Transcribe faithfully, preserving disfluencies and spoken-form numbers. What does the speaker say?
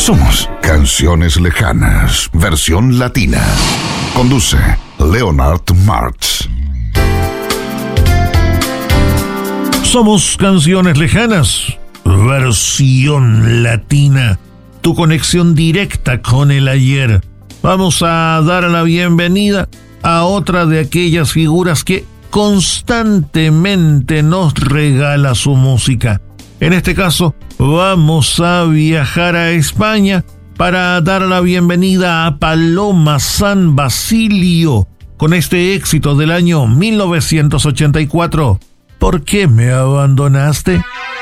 Somos Canciones Lejanas, versión latina. Conduce Leonard Martz. Somos Canciones Lejanas, versión latina. Tu conexión directa con el ayer. Vamos a dar la bienvenida a otra de aquellas figuras que constantemente nos regala su música. En este caso, vamos a viajar a España para dar la bienvenida a Paloma San Basilio con este éxito del año mil novecientos ochenta y cuatro. ¿Por qué me abandonaste?